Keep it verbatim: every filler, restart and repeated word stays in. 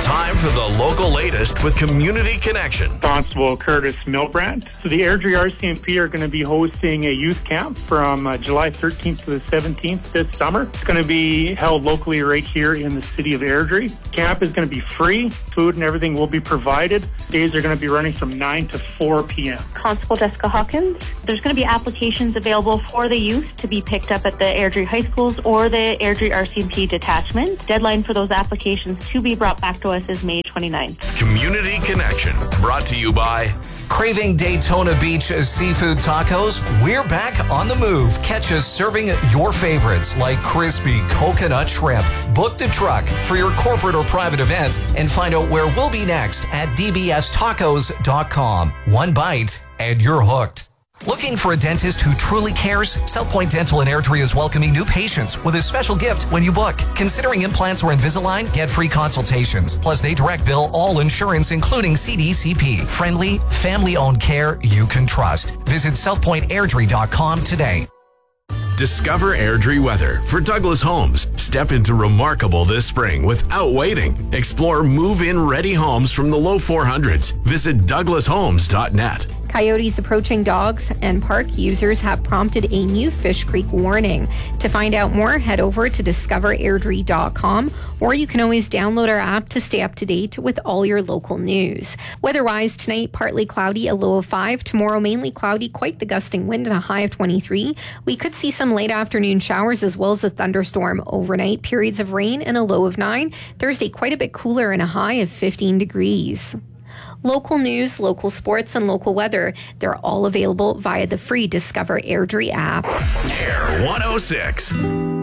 Time for the local latest with Community Connection. Constable Curtis Milbrandt. So the Airdrie R C M P are going to be hosting a youth camp from uh, July thirteenth to the seventeenth this summer. It's going to be held locally right here in the city of Airdrie. Camp is going to be free. Food and everything will be provided. Days are going to be running from nine to four p.m. Constable Jessica Hawkins. There's going to be applications available for the youth to be picked up at the Airdrie High Schools or the Airdrie R C M P detachment. Deadline for those applications to be brought back to us is May twenty-ninth. Community Connection, brought to you by... Craving Daytona Beach seafood tacos? We're back on the move. Catch us serving your favorites like crispy coconut shrimp. Book the truck for your corporate or private event and find out where we'll be next at d b s tacos dot com. One bite and you're hooked. Looking for a dentist who truly cares? South Point Dental in Airdrie is welcoming new patients with a special gift when you book. Considering implants or Invisalign? Get free consultations. Plus, they direct bill all insurance, including C D C P. Friendly, family-owned care you can trust. Visit south point airdrie dot com today. Discover Airdrie weather for Douglas Homes. Step into remarkable this spring without waiting. Explore move-in ready homes from the low four hundreds. Visit douglas homes dot net. Coyotes approaching dogs and park users have prompted a new Fish Creek warning. To find out more, head over to discover airdrie dot com, or you can always download our app to stay up to date with all your local news. Weather-wise, tonight, partly cloudy, a low of five. Tomorrow, mainly cloudy, quite the gusting wind, and a high of twenty-three. We could see some late afternoon showers as well as a thunderstorm overnight, periods of rain, and a low of nine. Thursday, quite a bit cooler and a high of fifteen degrees. Local news, local sports, and local weather, they're all available via the free Discover Airdrie app. Air one oh six.